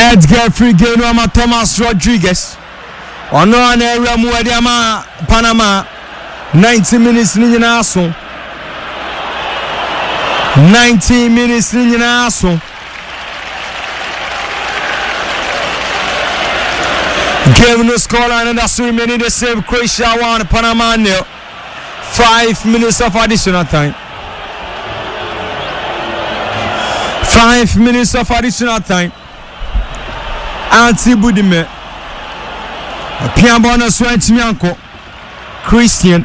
Edgar Frigeno ama Thomas Rodriguez. Ono ana ewra mu wadi ama Panama 90 minutes ni nyina so. 90 minutes ni nyina so. Game no scoreline and that's remaining the same. Croatia 1, Panama 0. 5 minutes of additional time. 5 minutes of additional time. Anti Budime. Piambona Swentimianko. Christian.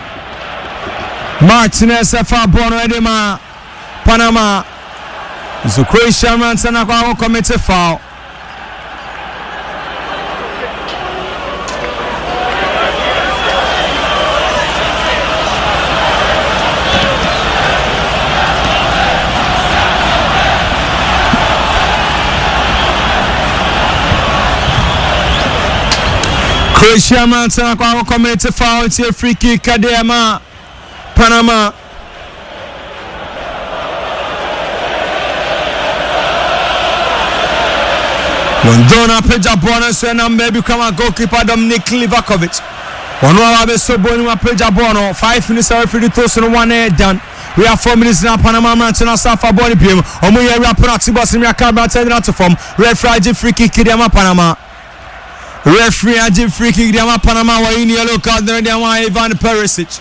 Martinez F. Bono Edema. Panama. So Croatia man Sanako commit a foul. Croatia man Sanako commit a foul. It's a free kick. Kadema. Panama. Londona Peja Bono so na maybe come goalkeeper Dominic Livakovic. One wa so bonu wa Peja Bono 5 minutes away the toss no one done. We have 4 minutes now. Panama man to Safa body PM. Omo ye rapper boss me akaba tell not to form. Referee free kick Diama Panama. Referee free kick Diama Panama wa in yellow card there Diama Ivan Perisic.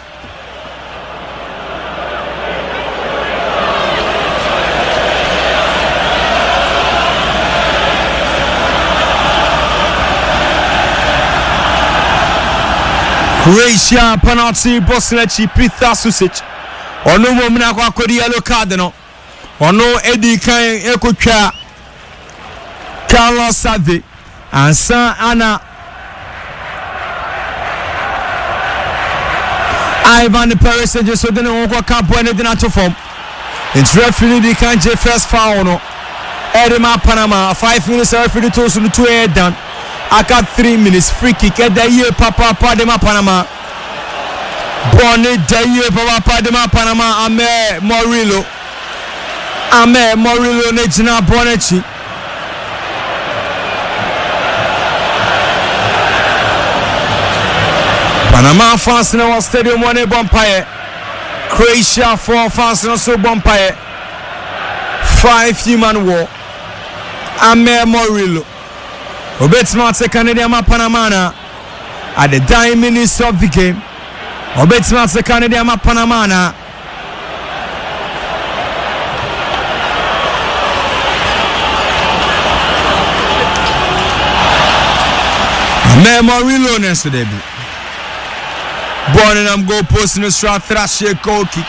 Croatia penalty Bosniachi Peter Susic. Ono mo mna kwa kodi yellow card no. Ono edi kan ekotwa Carlos Save ansa ana Ivan Perisic so den won kwa campo ene den ato form. It's referee di kan je first foul no. Edema Panama 5 minutes referee to so 2 done. Aka 3 minutes free kick at the year papa de Panama. Bonne de papa de Panama Ame Morillo Nejina Bonechi. Panama fans in our stadium one bumpire. Croatia 4 fans in so bumpire. 5 human war. Ame Morillo. Obetima take Canadian Panamana at the dying minutes of the game. Obetima take Canadian Panamana. Morillo next to debut. Born in am goal post in a strong thrash goal kick.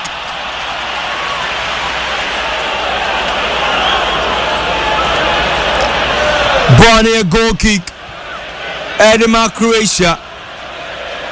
Born a goal kick. Edema Croatia.